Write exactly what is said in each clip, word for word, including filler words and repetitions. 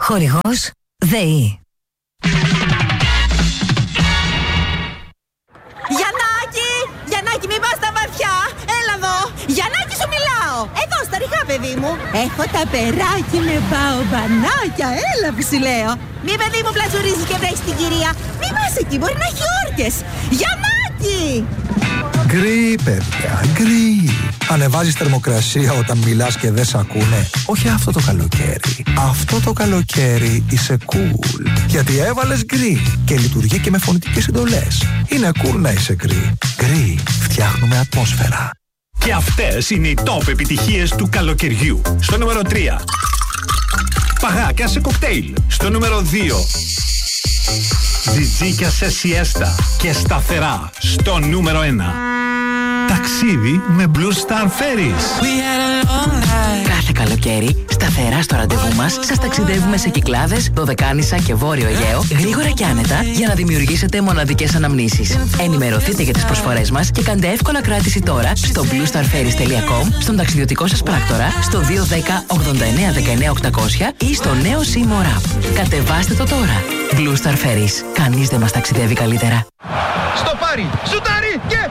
Χορηγός ΔΕΗ. Γιαννάκη! Γιαννάκη, μην πας στα βαθιά! Έλα εδώ! Γιαννάκη, σου μιλάω! Εδώ, στα ριχά, παιδί μου! Έχω τα περάκι με μπαομπανάκια! Έλα που σου λέω! Μη, παιδί μου, πλατσουρίζεις και βρέχεις την κυρία! Μη πας εκεί, μπορεί να έχει όρκες! Γιαννάκη! Γκρι, παιδιά, γκρι. Ανεβάζεις θερμοκρασία όταν μιλάς και δεν σ' ακούνε. Όχι αυτό το καλοκαίρι. Αυτό το καλοκαίρι είσαι cool. Γιατί έβαλες γκρι και λειτουργεί και με φωνητικές εντολές. Είναι cool να είσαι γκρι. Γκρι, φτιάχνουμε ατμόσφαιρα. Και αυτές είναι οι top επιτυχίες του καλοκαιριού. Στο νούμερο τρία. Παγάκια σε κοκτέιλ. Στο νούμερο δύο. Ζιτζίκια σε σιέστα και σταθερά. Στο νούμερο ένα. Ταξίδι με Blue Star Ferries. Κάθε καλοκαίρι, σταθερά στο ραντεβού μας, σας ταξιδεύουμε σε Κυκλάδες, Δωδεκάνησα και Βόρειο Αιγαίο, γρήγορα και άνετα, για να δημιουργήσετε μοναδικές αναμνήσεις. Ενημερωθείτε για τις προσφορές μας και κάντε εύκολα κράτηση τώρα στο blue star ferries τελεία com, στον ταξιδιωτικό σας πράκτορα, στο δύο ένα μηδέν ογδόντα εννέα δεκαεννέα οκτακόσια ή στο νέο SIM App. Κατεβάστε το τώρα. Blue Star Ferries. Κανείς δεν μας ταξιδεύει καλύτερα. Στο πάρει, σουτάρει και...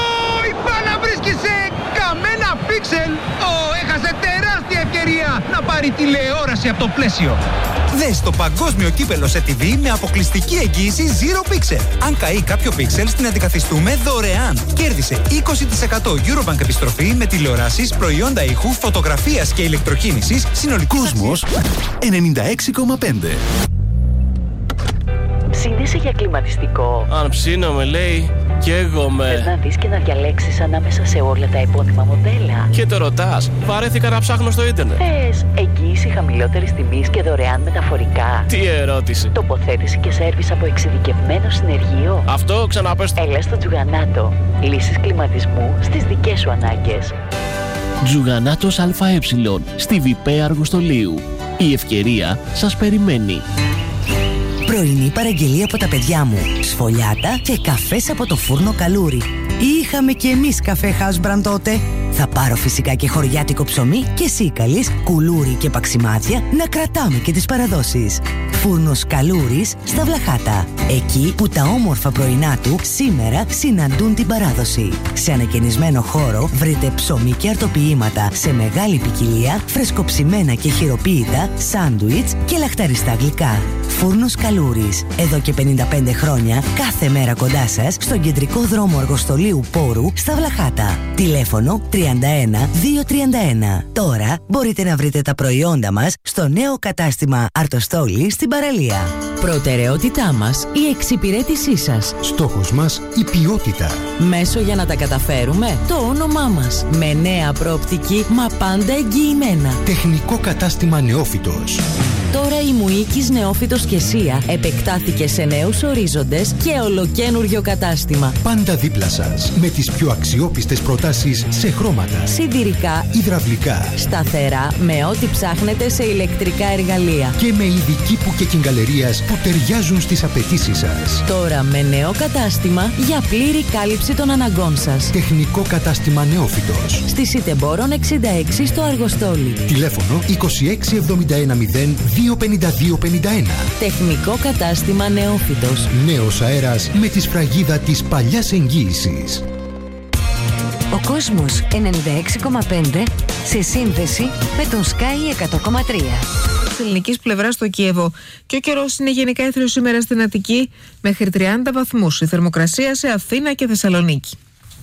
σε καμένα πίξελ. Ω, έχασε τεράστια ευκαιρία να πάρει τηλεόραση από το πλαίσιο. Δες το παγκόσμιο κύπελο σε τι βι με αποκλειστική εγγύηση Zero Pixel. Αν καεί κάποιο πίξελ, την αντικαθιστούμε δωρεάν. Κέρδισε είκοσι τοις εκατό Eurobank επιστροφή με τηλεοράσεις, προϊόντα ήχου, φωτογραφίας και ηλεκτροκίνησης, συνολικός Κόσμος ενενήντα έξι κόμμα πέντε. Ψήνεσαι για κλιματιστικό? Αν ψήνομαι, λέει, καίγομαι. Θες να δεις και να διαλέξεις ανάμεσα σε όλα τα επώνυμα μοντέλα? Και το ρωτάς, βαρέθηκα να ψάχνω στο ίντερνετ. Θες εγγύηση χαμηλότερης τιμής και δωρεάν μεταφορικά? Τι ερώτηση. Τοποθέτηση και σέρβις από εξειδικευμένο συνεργείο? Αυτό ξαναπες. Έλα στο Τζουγανάτο. Λύσεις κλιματισμού στις δικές σου ανάγκες. Τζουγανάτος ΑΕ, στη Βιπέ Αργοστολίου. Η ευκαιρία σας περιμένει. Πρωινή παραγγελία από τα παιδιά μου. Σφολιάτα και καφές από το φούρνο Καλούρι. Είχαμε κι εμείς καφέ House Brand τότε. Θα πάρω φυσικά και χωριάτικο ψωμί και σίκαλης, κουλούρι και παξιμάδια να κρατάμε και τις παραδόσεις. Φούρνος Καλούρης στα Βλαχάτα. Εκεί που τα όμορφα πρωινά του σήμερα συναντούν την παράδοση. Σε ανακαινισμένο χώρο βρείτε ψωμί και αρτοποιήματα σε μεγάλη ποικιλία, φρεσκοψημένα και χειροποίητα, σάντουιτς και λαχταριστά γλυκά. Φούρνος Καλούρης. Εδώ και πενήντα πέντε χρόνια, κάθε μέρα κοντά σας, στον κεντρικό δρόμο Αργοστολίου Πόρου στα Βλαχάτα. Τηλέφωνο τριάντα ένα δύο τριάντα ένα. Τώρα μπορείτε να βρείτε τα προϊόντα μας στο νέο κατάστημα Αρτοστόλη στην παραλία. Προτεραιότητά μας η εξυπηρέτησή σας. Στόχος μας η ποιότητα. Μέσο για να τα καταφέρουμε το όνομά μας. Με νέα προοπτική, μα πάντα εγγυημένα. Τεχνικό κατάστημα Νεόφυτος. Τώρα η Μουίκης Νεόφυτος και Σία επεκτάθηκε σε νέους ορίζοντες και ολοκένουργιο κατάστημα. Πάντα δίπλα σας, με τις πιο αξιόπιστες προτάσεις σε χρώματα, σιδηρικά, υδραυλικά, σταθερά, με ό,τι ψάχνετε σε ηλεκτρικά εργαλεία. Και με ειδική που και κυγκαλερίας που ταιριάζουν στις απαιτήσεις σας. Τώρα με νέο κατάστημα για πλήρη κάλυψη των αναγκών σας. Τεχνικό κατάστημα Νεόφυτος. Στη Σιτεμπόρων εξήντα έξι στο Αργοστόλι. Τηλέφωνο είκοσι έξι εβδομήντα ένα μηδέν δύο πενήντα δύο πενήντα ένα. Τεχνικό κατάστημα Νεόφυτος. Νέος αέρας με τη σφραγίδα της παλιάς εγγύησης. Ο κόσμος ενενήντα έξι κόμμα πέντε σε σύνδεση με τον Sky εκατό κόμμα τρία. Της ελληνικής πλευράς στο Κίεβο. Και ο καιρός είναι γενικά έθριος σήμερα στην Αττική, μέχρι τριάντα βαθμούς. Η θερμοκρασία σε Αθήνα και Θεσσαλονίκη.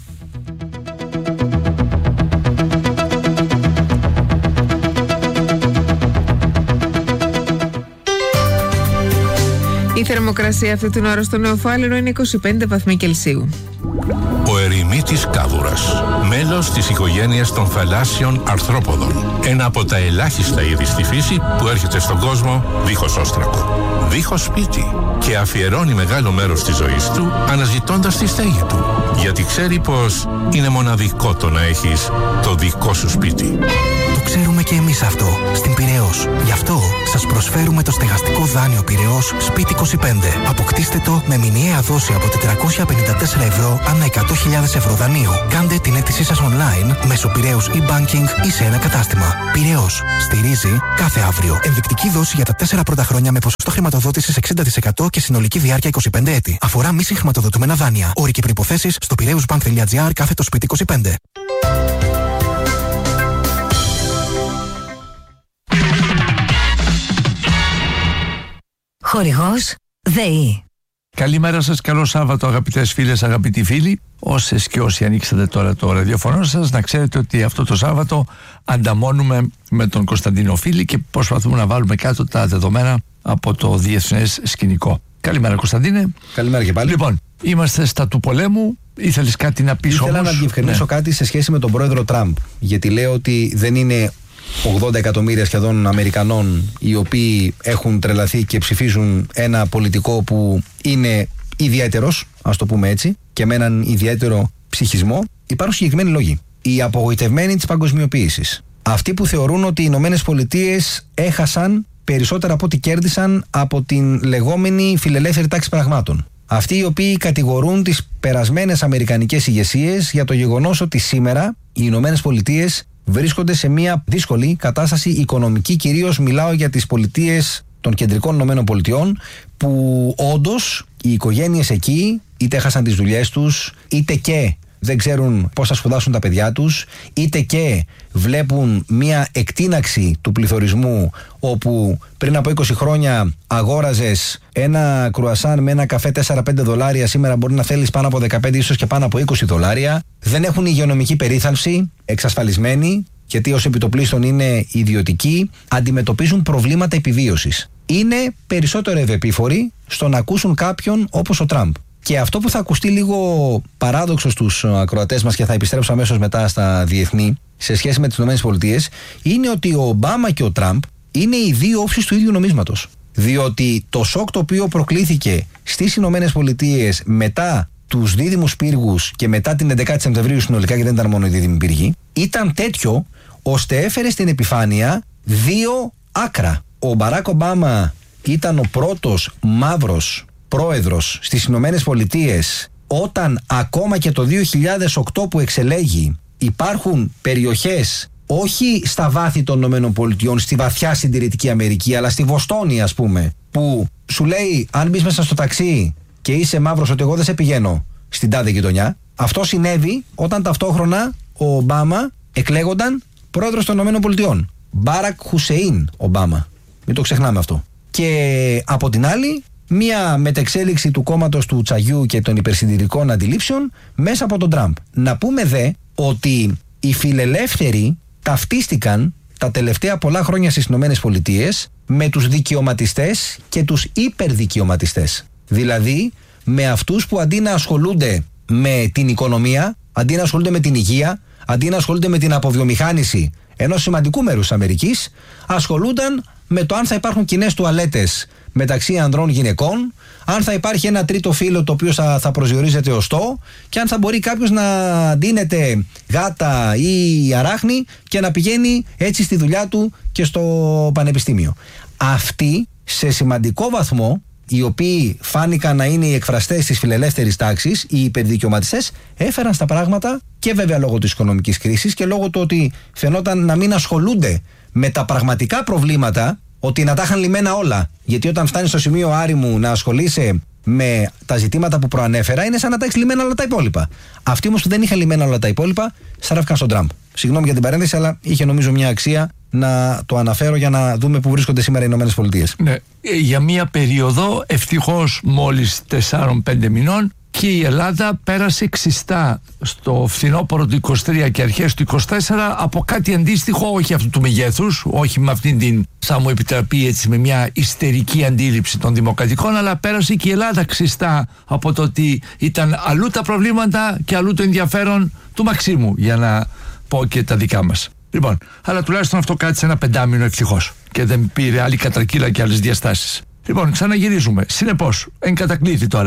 Η θερμοκρασία αυτή την ώρα στο Νεοφάλαιρο είναι είκοσι πέντε βαθμοί Κελσίου. Ο ερημίτης κάδουρας, μέλος της οικογένειας των θαλάσσιων αρθρόποδων. Ένα από τα ελάχιστα είδη στη φύση που έρχεται στον κόσμο δίχως όστρακο, δίχως σπίτι και αφιερώνει μεγάλο μέρος της ζωής του αναζητώντας τη στέγη του. Γιατί ξέρει πως είναι μοναδικό το να έχεις το δικό σου σπίτι. Το ξέρουμε και εμείς αυτό στην Πειραιώς. Γι' αυτό σας προσφέρουμε προσφέρουμε το στεγαστικό δάνειο Πειραιώς Σπίτι είκοσι πέντε. Αποκτήστε το με μηνιαία δόση από τετρακόσια πενήντα τέσσερα ευρώ ανά εκατό χιλιάδες ευρώ δανείου. Κάντε την αίτησή σας online μέσω Πειραιώς e-banking ή σε ένα κατάστημα. Πειραιώς. Στηρίζει κάθε αύριο. Ενδεικτική δόση για τα τέσσερα πρώτα χρόνια με ποσοστό χρηματοδότησης εξήντα τοις εκατό και συνολική διάρκεια είκοσι πέντε έτη. Αφορά μη συγχρηματοδοτούμενα δάνεια. Όροι και προϋποθέσεις στο πειραιώσbank.gr κάθετο σπίτι είκοσι πέντε. Χορηγός ΔΕΗ. Καλημέρα σας, καλό Σάββατο αγαπητές φίλες, αγαπητοί φίλοι. Όσες και όσοι ανοίξατε τώρα το ραδιοφωνό σας, να ξέρετε ότι αυτό το Σάββατο ανταμώνουμε με τον Κωνσταντίνο Φίλη και προσπαθούμε να βάλουμε κάτω τα δεδομένα από το διεθνές σκηνικό. Καλημέρα Κωνσταντίνε. Καλημέρα και πάλι. Λοιπόν, είμαστε στα του πολέμου. Ήθελες κάτι να πεις? Ήθελα όμως να διευκρινίσω ναι. κάτι σε σχέση με τον πρόεδρο Τραμπ. Γιατί λέω ότι δεν είναι ογδόντα εκατομμύρια σχεδόν Αμερικανών οι οποίοι έχουν τρελαθεί και ψηφίζουν ένα πολιτικό που είναι ιδιαίτερος, ας το πούμε έτσι, και με έναν ιδιαίτερο ψυχισμό. Υπάρχουν συγκεκριμένοι λόγοι. Οι απογοητευμένοι της παγκοσμιοποίησης. Αυτοί που θεωρούν ότι οι Ηνωμένες Πολιτείες έχασαν περισσότερα από ό,τι κέρδισαν από την λεγόμενη φιλελεύθερη τάξη πραγμάτων. Αυτοί οι οποίοι κατηγορούν τις περασμένες αμερικανικές ηγεσίες για το γεγονός ότι σήμερα οι Ηνωμένες Πολιτείες βρίσκονται σε μια δύσκολη κατάσταση οικονομική. Κυρίως μιλάω για τις πολιτείες των κεντρικών Ηνωμένων Πολιτειών, που όντως οι οικογένειες εκεί είτε έχασαν τις δουλειές τους, είτε και δεν ξέρουν πώς θα σπουδάσουν τα παιδιά τους, είτε και βλέπουν μια εκτείναξη του πληθωρισμού, όπου πριν από είκοσι χρόνια αγόραζες ένα κρουασάν με ένα καφέ τέσσερα πέντε δολάρια, σήμερα μπορεί να θέλεις πάνω από δεκαπέντε, ίσως και πάνω από είκοσι δολάρια. Δεν έχουν υγειονομική περίθαλψη εξασφαλισμένη, γιατί ως επιτοπλίστων είναι ιδιωτικοί, αντιμετωπίζουν προβλήματα επιβίωσης. Είναι περισσότερο ευεπίφοροι στο να ακούσουν κάποιον όπως ο Τραμπ. Και αυτό που θα ακουστεί λίγο παράδοξο στους ακροατές μας, και θα επιστρέψω αμέσως μετά στα διεθνή, σε σχέση με τις ΗΠΑ, είναι ότι ο Ομπάμα και ο Τραμπ είναι οι δύο όψεις του ίδιου νομίσματος. Διότι το σοκ το οποίο προκλήθηκε στις ΗΠΑ μετά τους δίδυμους πύργους και μετά την έντεκα Σεπτεμβρίου συνολικά, και δεν ήταν μόνο οι δίδυμοι πύργοι, ήταν τέτοιο ώστε έφερε στην επιφάνεια δύο άκρα. Ο Μπαράκ Ομπάμα ήταν ο πρώτος μαύρος πρόεδρος στις Ηνωμένες Πολιτείες όταν ακόμα και το δύο χιλιάδες οκτώ που εξελέγει υπάρχουν περιοχές όχι στα βάθη των Ηνωμένων Πολιτειών, στη βαθιά συντηρητική Αμερική, αλλά στη Βοστόνη ας πούμε, που σου λέει αν μπεις μέσα στο ταξί και είσαι μαύρος ότι εγώ δεν σε πηγαίνω στην τάδε γειτονιά. Αυτό συνέβη όταν ταυτόχρονα ο Ομπάμα εκλέγονταν πρόεδρος των Ηνωμένων Πολιτειών. Μπάρακ Χουσέιν Ομπάμα. Μην το ξεχνάμε αυτό. Και από την άλλη, μία μετεξέλιξη του κόμματος του Τσαγιού και των υπερσυντηρητικών αντιλήψεων μέσα από τον Τραμπ. Να πούμε δε ότι οι φιλελεύθεροι ταυτίστηκαν τα τελευταία πολλά χρόνια στις ΗΠΑ με τους δικαιωματιστές και τους υπερδικαιωματιστές. Δηλαδή με αυτούς που αντί να ασχολούνται με την οικονομία, αντί να ασχολούνται με την υγεία, αντί να ασχολούνται με την αποβιομηχάνηση ενός σημαντικού μέρους της Αμερικής, ασχολούνταν με το αν θα υπάρχουν κοινές τουαλέτες μεταξύ ανδρών γυναικών, αν θα υπάρχει ένα τρίτο φύλο το οποίο θα, θα προσδιορίζεται οστό, και αν θα μπορεί κάποιος να ντύνεται γάτα ή αράχνη και να πηγαίνει έτσι στη δουλειά του και στο πανεπιστήμιο. Αυτοί σε σημαντικό βαθμό, οι οποίοι φάνηκαν να είναι οι εκφραστές της φιλελεύθερης τάξης, οι υπερδικαιωματιστές, έφεραν στα πράγματα, και βέβαια λόγω της οικονομικής κρίσης και λόγω του ότι φαινόταν να μην ασχολούνται με τα πραγματικά προβλήματα, ότι να τα είχαν λυμμένα όλα. Γιατί όταν φτάνεις στο σημείο, Άρη μου, να ασχολείσαι με τα ζητήματα που προανέφερα, είναι σαν να τα έχεις λυμμένα όλα τα υπόλοιπα. Αυτοί όμως που δεν είχαν λυμμένα όλα τα υπόλοιπα, στράφηκαν στον Τραμπ. Συγγνώμη για την παρένθεση, αλλά είχε νομίζω μια αξία να το αναφέρω για να δούμε πού βρίσκονται σήμερα οι Ηνωμένες Πολιτείες. Ναι, για μια περίοδο ευτυχώς μόλις τεσσάρων πέντε μηνών, και η Ελλάδα πέρασε ξιστά στο φθινόπωρο του είκοσι τρία και αρχές του είκοσι τέσσερα από κάτι αντίστοιχο, όχι αυτού του μεγέθους, όχι με αυτήν την, θα μου επιτραπεί έτσι, με μια ιστερική αντίληψη των δημοκρατικών, αλλά πέρασε και η Ελλάδα ξιστά από το ότι ήταν αλλού τα προβλήματα και αλλού το ενδιαφέρον του Μαξίμου, για να πω και τα δικά μας. Λοιπόν, αλλά τουλάχιστον αυτό κάτσε ένα πεντάμινο ευτυχώς και δεν πήρε άλλη κατρακύλα και άλλες διαστάσεις. Λοιπόν, ξαναγυρίζουμε. Συνεπώς, εν κατακλείδη τώρα,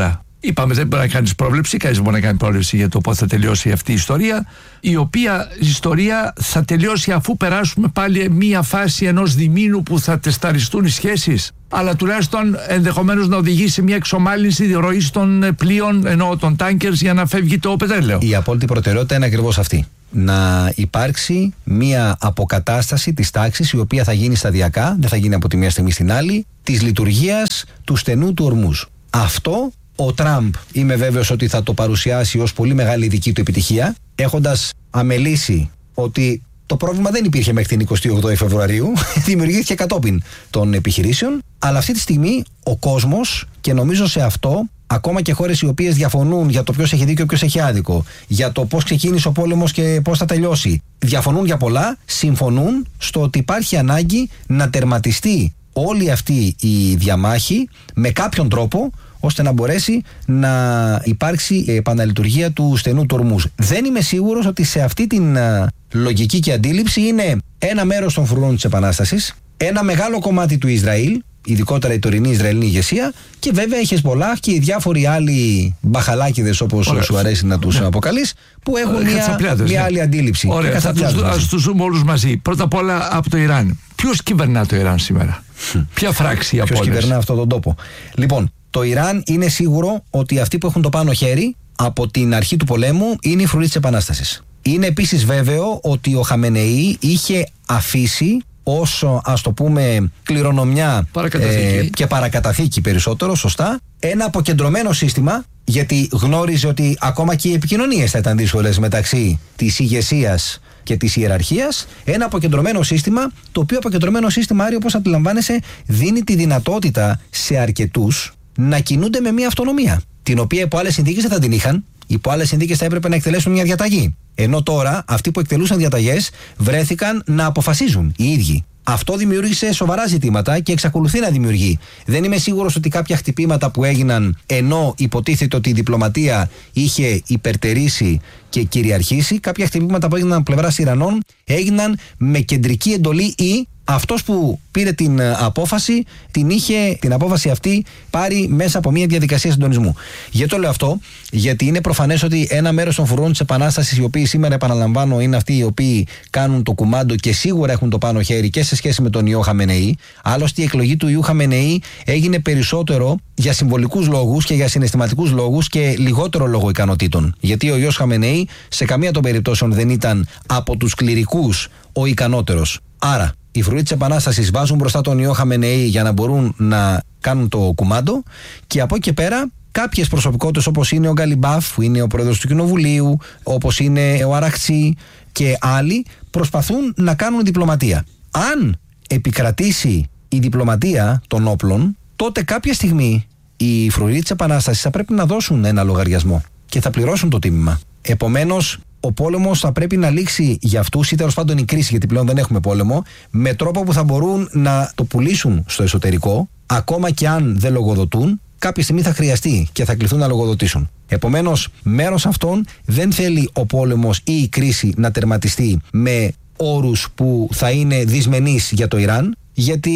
Είπαμε, δεν μπορεί να κάνει πρόβλεψη, κανείς δεν μπορεί να κάνει πρόβλεψη για το πώς θα τελειώσει αυτή η ιστορία, η οποία ιστορία θα τελειώσει αφού περάσουμε πάλι μία φάση ενός διμήνου που θα τεσταριστούν οι σχέσεις, αλλά τουλάχιστον ενδεχομένως να οδηγήσει σε μια εξομάλυνση ροής των πλοίων, ενώ των τάνκερς, για να φεύγει το πετρέλαιο. Η απόλυτη προτεραιότητα είναι ακριβώς αυτή. Να υπάρξει μια αποκατάσταση της τάξης, η οποία θα γίνει σταδιακά, δεν θα γίνει από τη μία στιγμή στην άλλη, της λειτουργίας του στενού του Ορμούζ. Αυτό ο Τραμπ είμαι βέβαιος ότι θα το παρουσιάσει ως πολύ μεγάλη δική του επιτυχία, έχοντας αμελήσει ότι το πρόβλημα δεν υπήρχε μέχρι την εικοστή όγδοη Φεβρουαρίου, δημιουργήθηκε κατόπιν των επιχειρήσεων, αλλά αυτή τη στιγμή ο κόσμος, και νομίζω σε αυτό ακόμα και χώρες οι οποίες διαφωνούν για το ποιος έχει δίκιο και ποιος έχει άδικο, για το πώς ξεκίνησε ο πόλεμος και πώς θα τελειώσει, διαφωνούν για πολλά, συμφωνούν στο ότι υπάρχει ανάγκη να τερματιστεί όλη αυτή η διαμάχη με κάποιον τρόπο, ώστε να μπορέσει να υπάρξει επαναλειτουργία του στενού του Ορμούζ. Δεν είμαι σίγουρος ότι σε αυτή την α, λογική και αντίληψη είναι ένα μέρος των φρουρών της Επανάστασης, ένα μεγάλο κομμάτι του Ισραήλ, ειδικότερα η τωρινή Ισραηλινή ηγεσία, και βέβαια η Χεσμολάχ και οι διάφοροι άλλοι μπαχαλάκιδες, όπως Ωραία. σου αρέσει να τους ναι. αποκαλείς, που έχουν Ωραία, μια, μια άλλη αντίληψη. Ωραία, θα τους, ας τους δούμε όλους μαζί. Πρώτα απ' όλα από το Ιράν. Ποιος κυβερνά το Ιράν σήμερα? Ποια φράξη από όλες? Ποιος κυβερνά αυτόν τον τόπο? Λοιπόν, το Ιράν είναι σίγουρο ότι αυτοί που έχουν το πάνω χέρι από την αρχή του πολέμου είναι οι φρουροί της Επανάστασης. Είναι επίσης βέβαιο ότι ο Χαμενεή είχε αφήσει όσο, ας το πούμε, κληρονομιά ε, και παρακαταθήκη περισσότερο, σωστά, ένα αποκεντρωμένο σύστημα, γιατί γνώριζε ότι ακόμα και οι επικοινωνίες θα ήταν δύσκολες μεταξύ της ηγεσίας και της ιεραρχίας. Ένα αποκεντρωμένο σύστημα, το οποίο αποκεντρωμένο σύστημα, Άρη, όπως αντιλαμβάνεσαι, δίνει τη δυνατότητα σε αρκετούς να κινούνται με μια αυτονομία, την οποία υπό άλλες συνθήκες δεν θα την είχαν. Υπό άλλες συνθήκες θα έπρεπε να εκτελέσουν μια διαταγή. Ενώ τώρα αυτοί που εκτελούσαν διαταγές βρέθηκαν να αποφασίζουν οι ίδιοι. Αυτό δημιούργησε σοβαρά ζητήματα και εξακολουθεί να δημιουργεί. Δεν είμαι σίγουρος ότι κάποια χτυπήματα που έγιναν, ενώ υποτίθεται ότι η διπλωματία είχε υπερτερήσει και κυριαρχήσει, κάποια χτυπήματα που έγιναν από πλευράς Ιρανών έγιναν με κεντρική εντολή, ή αυτός που πήρε την απόφαση την είχε την απόφαση αυτή πάρει μέσα από μια διαδικασία συντονισμού. Γιατί το λέω αυτό? Γιατί είναι προφανές ότι ένα μέρος των φρουρών της Επανάστασης, οι οποίοι σήμερα, επαναλαμβάνω, είναι αυτοί οι οποίοι κάνουν το κουμάντο και σίγουρα έχουν το πάνω χέρι και σε σχέση με τον ιό Χαμενεή. Άλλωστε, η εκλογή του ιού Χαμενεή έγινε περισσότερο για συμβολικούς λόγους και για συναισθηματικούς λόγους και λιγότερο λόγω ικανοτήτων. Γιατί ο ιός Χαμενεή σε καμία των περιπτώσεων δεν ήταν από τους κληρικούς ο ικανότερος. Άρα, οι φρουροί της Επανάστασης βάζουν μπροστά τον ιό Χαμενεή για να μπορούν να κάνουν το κουμάντο, και από εκεί και πέρα κάποιες προσωπικότητες, όπως είναι ο Γκαλιμπάφ, που είναι ο πρόεδρος του Κοινοβουλίου, όπως είναι ο Αραχτσί και άλλοι, προσπαθούν να κάνουν διπλωματία. Αν επικρατήσει η διπλωματία των όπλων, τότε κάποια στιγμή οι φρουροί της Επανάστασης θα πρέπει να δώσουν ένα λογαριασμό και θα πληρώσουν το τίμημα. Επομένως, ο πόλεμος θα πρέπει να λήξει για αυτούς, ή τέλος πάντων η κρίση, γιατί πλέον δεν έχουμε πόλεμο, με τρόπο που θα μπορούν να το πουλήσουν στο εσωτερικό, ακόμα και αν δεν λογοδοτούν, κάποια στιγμή θα χρειαστεί και θα κληθούν να λογοδοτήσουν. Επομένως, μέρος αυτών δεν θέλει ο πόλεμος ή η κρίση να τερματιστεί με όρους που θα είναι δυσμενείς για το Ιράν, γιατί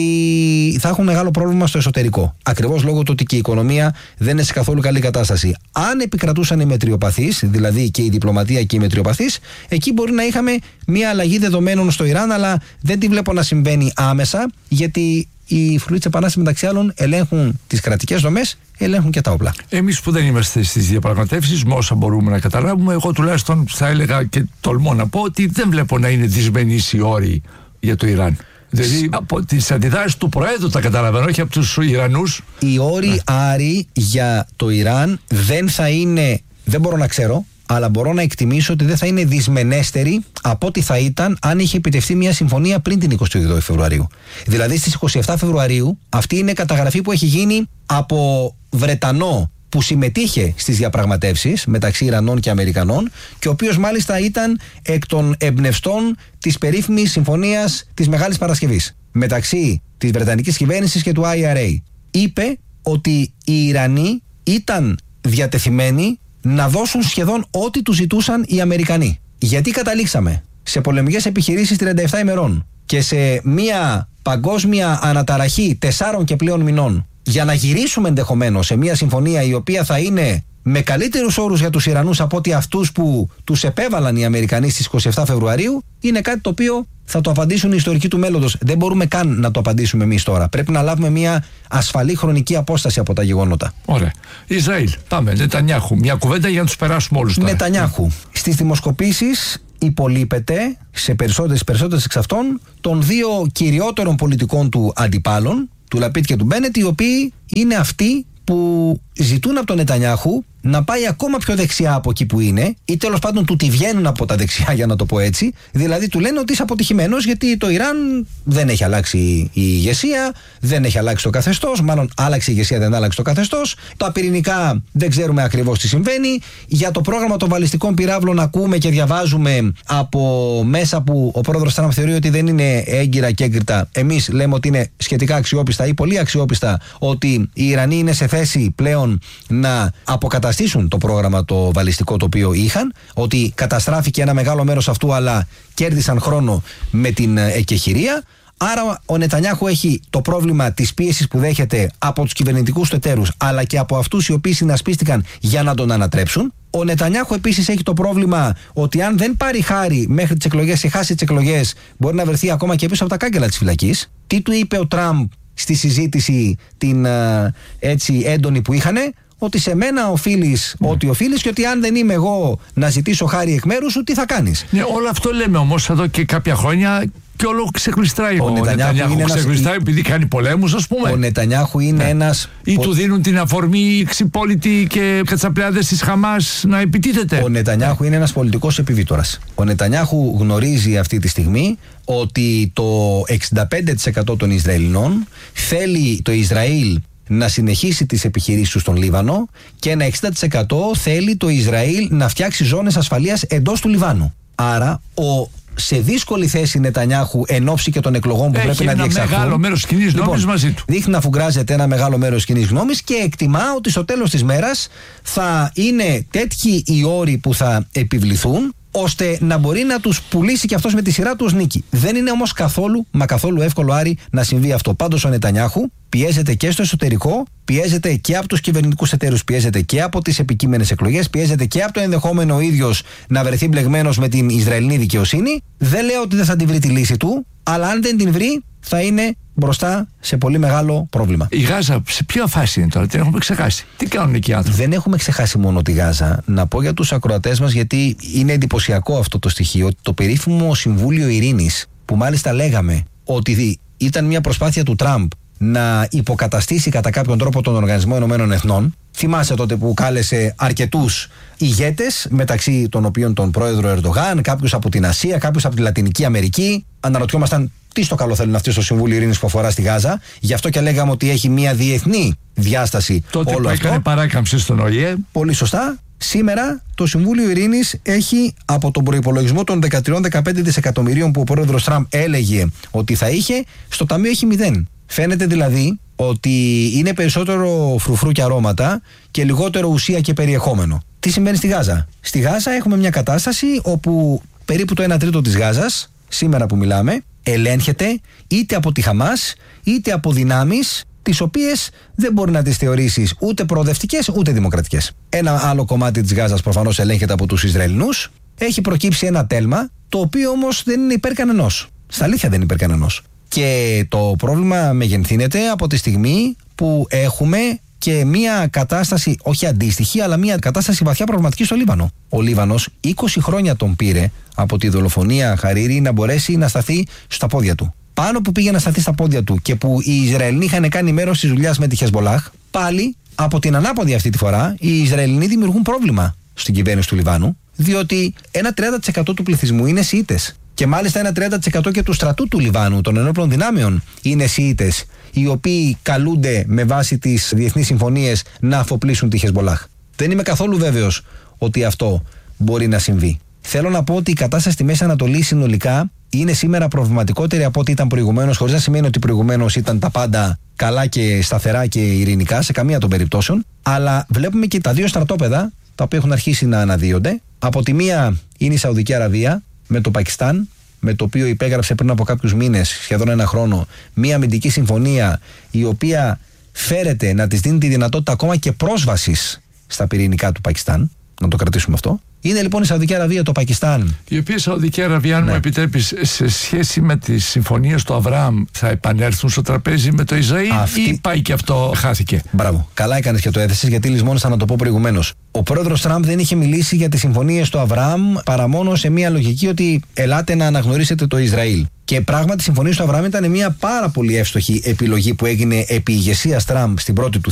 θα έχουν μεγάλο πρόβλημα στο εσωτερικό. Ακριβώς λόγω του ότι και η οικονομία δεν είναι σε καθόλου καλή κατάσταση. Αν επικρατούσαν οι μετριοπαθείς, δηλαδή και η διπλωματία και οι μετριοπαθείς, εκεί μπορεί να είχαμε μια αλλαγή δεδομένων στο Ιράν, αλλά δεν τη βλέπω να συμβαίνει άμεσα, γιατί οι φρουροί της Επανάστασης, μεταξύ άλλων, ελέγχουν τις κρατικές δομές, ελέγχουν και τα όπλα. Εμείς που δεν είμαστε στις διαπραγματεύσεις, με όσα μπορούμε να καταλάβουμε, εγώ τουλάχιστον θα έλεγα και τολμώ να πω ότι δεν βλέπω να είναι δυσμενείς οι όροι για το Ιράν. Δηλαδή από τις αντιδράσεις του Προέδρου τα καταλαβαίνω, όχι από τους Ιρανούς. Οι όροι, ναι, Άρη, για το Ιράν δεν θα είναι, δεν μπορώ να ξέρω, αλλά μπορώ να εκτιμήσω ότι δεν θα είναι δυσμενέστερη από ό,τι θα ήταν αν είχε επιτευχθεί μια συμφωνία πριν την εικοστή όγδοη Φεβρουαρίου. Δηλαδή στις εικοστή εβδόμη Φεβρουαρίου αυτή είναι καταγραφή που έχει γίνει από Βρετανό που συμμετείχε στις διαπραγματεύσεις μεταξύ Ιρανών και Αμερικανών, και ο οποίος μάλιστα ήταν εκ των εμπνευστών της περίφημης συμφωνίας της Μεγάλης Παρασκευής μεταξύ της Βρετανικής κυβέρνησης και του άι αρ έι. Είπε ότι οι Ιρανοί ήταν διατεθειμένοι να δώσουν σχεδόν ό,τι τους ζητούσαν οι Αμερικανοί. Γιατί καταλήξαμε σε πολεμικές επιχειρήσεις τριάντα επτά ημερών και σε μία παγκόσμια αναταραχή τεσσάρων και πλέον μηνών, για να γυρίσουμε ενδεχομένως σε μια συμφωνία η οποία θα είναι με καλύτερους όρους για τους Ιρανούς από ότι αυτούς που τους επέβαλαν οι Αμερικανοί στις είκοσι επτά Φεβρουαρίου, είναι κάτι το οποίο θα το απαντήσουν οι ιστορικοί του μέλλοντος. Δεν μπορούμε καν να το απαντήσουμε εμείς τώρα. Πρέπει να λάβουμε μια ασφαλή χρονική απόσταση από τα γεγονότα. Ωραία. Ισραήλ. Πάμε. Νετανιάχου. Μια κουβέντα για να τους περάσουμε όλους τώρα. Νετανιάχου. Στις δημοσκοπήσεις υπολείπεται σε περισσότερες, περισσότερες εξ αυτών των δύο κυριότερων πολιτικών του αντιπάλων, του Λαπίτ και του Μπένετ, οι οποίοι είναι αυτοί που ζητούν από τον Νετανιάχου να πάει ακόμα πιο δεξιά από εκεί που είναι, ή τέλος πάντων του τη βγαίνουν από τα δεξιά, για να το πω έτσι. Δηλαδή του λένε ότι είσαι αποτυχημένος, γιατί το Ιράν δεν έχει αλλάξει η ηγεσία, δεν έχει αλλάξει το καθεστώς. Μάλλον άλλαξε η ηγεσία, δεν άλλαξε το καθεστώς. Τα πυρηνικά δεν ξέρουμε ακριβώς τι συμβαίνει. Για το πρόγραμμα των βαλιστικών πυράβλων ακούμε και διαβάζουμε από μέσα που ο πρόεδρος Τραμπ θεωρεί ότι δεν είναι έγκυρα και έγκριτα. Εμείς λέμε ότι είναι σχετικά αξιόπιστα ή πολύ αξιόπιστα, ότι οι Ιρανοί είναι σε θέση πλέον να αποκαταστήσουν το πρόγραμμα το βαλιστικό το οποίο είχαν, ότι καταστράφηκε ένα μεγάλο μέρος αυτού, αλλά κέρδισαν χρόνο με την εκεχηρία. Άρα ο Νετανιάχου έχει το πρόβλημα της πίεσης που δέχεται από τους κυβερνητικούς του εταίρους, αλλά και από αυτούς οι οποίοι συνασπίστηκαν για να τον ανατρέψουν. Ο Νετανιάχου επίσης έχει το πρόβλημα ότι αν δεν πάρει χάρη μέχρι τις εκλογές ή χάσει τις εκλογές, μπορεί να βρεθεί ακόμα και πίσω από τα κάγκελα της φυλακής. Τι του είπε ο Τραμπ στη συζήτηση την έτσι έντονη που είχανε? Ότι σε μένα οφείλεις mm. ό,τι οφείλεις, και ότι αν δεν είμαι εγώ να ζητήσω χάρη εκ μέρους σου, τι θα κάνεις. Ναι, όλο αυτό λέμε όμως εδώ και κάποια χρόνια, και όλο ξεχρουστράει ο, ο Νετανιάχου. Είναι ξεχρουστράει ένας... επειδή κάνει πολέμους, ας πούμε. Ο Νετανιάχου είναι ναι. ένας... Ή πο... του δίνουν την αφορμή οι ξυπόλοιτοι και κατσαπλιάδες της Χαμάς να επιτίθεται. Ο Νετανιάχου είναι ένας πολιτικός επιβίτορας. Ο Νετανιάχου γνωρίζει αυτή τη στιγμή ότι το εξήντα πέντε τοις εκατό των Ισραηλινών θέλει το Ισραήλ να συνεχίσει τις επιχειρήσεις του στον Λίβανο, και ένα εξήντα τοις εκατό θέλει το Ισραήλ να φτιάξει ζώνες ασφαλείας εντός του Λιβάνου. Άρα ο σε δύσκολη θέση Νετανιάχου εν ώψη και των εκλογών που έχει πρέπει να διεξαχθούν. Έχει ένα μεγάλο μέρος κοινής γνώμης λοιπόν, μαζί του. Δείχνει να φουγκράζεται ένα μεγάλο μέρος κοινής γνώμης, και εκτιμά ότι στο τέλος της μέρας θα είναι τέτοιοι οι όροι που θα επιβληθούν, ώστε να μπορεί να τους πουλήσει και αυτός με τη σειρά του ως νίκη. Δεν είναι όμως καθόλου, μα καθόλου εύκολο, Άρη, να συμβεί αυτό. Πάντως ο Νετανιάχου πιέζεται και στο εσωτερικό, πιέζεται και από τους κυβερνητικούς εταίρους, πιέζεται και από τις επικείμενες εκλογές, πιέζεται και από το ενδεχόμενο ο ίδιος να βρεθεί μπλεγμένος με την Ισραηλινή δικαιοσύνη. Δεν λέω ότι δεν θα την βρει τη λύση του, αλλά αν δεν την βρει, θα είναι μπροστά σε πολύ μεγάλο πρόβλημα. Η Γάζα σε ποια φάση είναι τώρα, την έχουμε ξεχάσει? Τι κάνουν εκεί οι άνθρωποι? Δεν έχουμε ξεχάσει μόνο τη Γάζα. Να πω για τους ακροατές μας, γιατί είναι εντυπωσιακό αυτό το στοιχείο, το περίφημο Συμβούλιο Ειρήνης, που μάλιστα λέγαμε ότι ήταν μια προσπάθεια του Τραμπ να υποκαταστήσει κατά κάποιον τρόπο τον Οργανισμό Ηνωμένων Εθνών. Θυμάσαι τότε που κάλεσε αρκετούς ηγέτες, μεταξύ των οποίων τον πρόεδρο Ερντογάν, κάποιους από την Ασία, κάποιους από τη Λατινική Αμερική. Αναρωτιόμασταν τι στο καλό θέλουν αυτοί στο Συμβούλιο Ειρήνης που αφορά στη Γάζα. Γι' αυτό και λέγαμε ότι έχει μια διεθνή διάσταση τότε όλο που αυτό. Έκανε παράκαμψη στον ΟΗΕ. Πολύ σωστά. Σήμερα το Συμβούλιο Ειρήνης έχει, από τον προϋπολογισμό των δεκατρία με δεκαπέντε δισεκατομμυρίων που ο πρόεδρος Τραμπ έλεγε ότι θα είχε, στο ταμείο έχει μηδέν. Φαίνεται δηλαδή ότι είναι περισσότερο φρουφρού και αρώματα και λιγότερο ουσία και περιεχόμενο. Τι συμβαίνει στη Γάζα? Στη Γάζα έχουμε μια κατάσταση όπου περίπου το ένα τρίτο της Γάζας, σήμερα που μιλάμε, ελέγχεται είτε από τη Χαμάς είτε από δυνάμεις τις οποίες δεν μπορεί να τις θεωρήσεις ούτε προοδευτικές ούτε δημοκρατικές. Ένα άλλο κομμάτι της Γάζας προφανώς ελέγχεται από τους Ισραηλινούς. Έχει προκύψει ένα τέλμα, το οποίο όμως δεν είναι υπέρ κανενός. Στα αλήθεια δεν είναι υπέρ κανενός. Και το πρόβλημα μεγενθύνεται από τη στιγμή που έχουμε και μια κατάσταση, όχι αντίστοιχη, αλλά μια κατάσταση βαθιά προβληματική στο Λίβανο. Ο Λίβανος είκοσι χρόνια τον πήρε από τη δολοφονία Χαρίρι να μπορέσει να σταθεί στα πόδια του. Πάνω που πήγε να σταθεί στα πόδια του και που οι Ισραηλοί είχαν κάνει μέρος της δουλειάς με τη Χεσμολάχ, πάλι από την ανάποδη αυτή τη φορά οι Ισραηλοί δημιουργούν πρόβλημα στην κυβέρνηση του Λιβάνου, διότι ένα τριάντα τοις εκατό του πληθυσμού είναι Σιήτες. Και μάλιστα ένα τριάντα τοις εκατό και του στρατού του Λιβάνου, των ενόπλων δυνάμεων, είναι Σιήτες, οι οποίοι καλούνται με βάση τις διεθνείς συμφωνίες να αφοπλίσουν τη Χεσμολάχ. Δεν είμαι καθόλου βέβαιος ότι αυτό μπορεί να συμβεί. Θέλω να πω ότι η κατάσταση στη Μέση Ανατολή συνολικά είναι σήμερα προβληματικότερη από ό,τι ήταν προηγουμένως, χωρίς να σημαίνει ότι προηγουμένως ήταν τα πάντα καλά και σταθερά και ειρηνικά, σε καμία των περιπτώσεων. Αλλά βλέπουμε και τα δύο στρατόπεδα, τα οποία έχουν αρχίσει να αναδύονται. Από τη μία είναι η Σαουδική Αραβία με το Πακιστάν, με το οποίο υπέγραψε πριν από κάποιους μήνες, σχεδόν ένα χρόνο, μία αμυντική συμφωνία η οποία φέρεται να της δίνει τη δυνατότητα ακόμα και πρόσβασης στα πυρηνικά του Πακιστάν. Να το κρατήσουμε αυτό. Είναι λοιπόν η Σαουδική Αραβία, το Πακιστάν. Η οποία η Σαουδική Αραβία, αν ναι. μου επιτρέπεις, σε σχέση με τις συμφωνίες του Αβραάμ, θα επανέλθουν στο τραπέζι με το Ισραήλ Αυτή... ή πάει και αυτό χάθηκε? Μπράβο. Καλά έκανες και το έθεσες, γιατί λησμόνισα να το πω προηγουμένως. Ο πρόεδρος Τραμπ δεν είχε μιλήσει για τις συμφωνίες του Αβραάμ παρά μόνο σε μια λογική ότι ελάτε να αναγνωρίσετε το Ισραήλ. Και πράγματι, οι συμφωνίες του Αβραάμ ήταν μια πάρα πολύ εύστοχη επιλογή που έγινε επί ηγεσίας Τραμπ στην πρώτη του